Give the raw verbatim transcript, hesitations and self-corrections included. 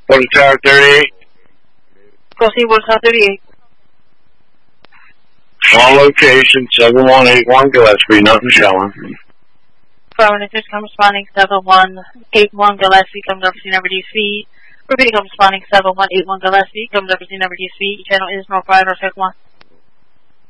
Go to Tower thirty-eight. Go see what's Tower thirty-eight. On location, seven one eight one Gillespie, nothing showing. Affirmative, come responding seven one eight one Gillespie, comes up to number D C. Repeating, come responding seven one eight one Gillespie, comes up to number D C. Channel is North Ride or Tech one.